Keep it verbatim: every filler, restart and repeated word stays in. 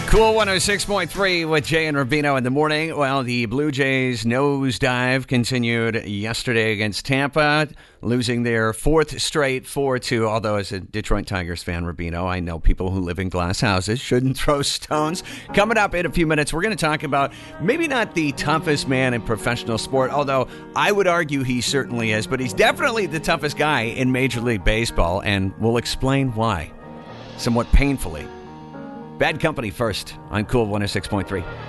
Cool one oh six point three with Jay and Rubino in the morning. Well, the Blue Jays nosedive continued yesterday against Tampa, losing their fourth straight four two. Although, as a Detroit Tigers fan, Rubino, I know people who live in glass houses shouldn't throw stones. Coming up in a few minutes, we're going to talk about maybe not the toughest man in professional sport, although I would argue he certainly is, but he's definitely the toughest guy in Major League Baseball, and we'll explain why, somewhat painfully. Bad Company first on Cool one oh six point three.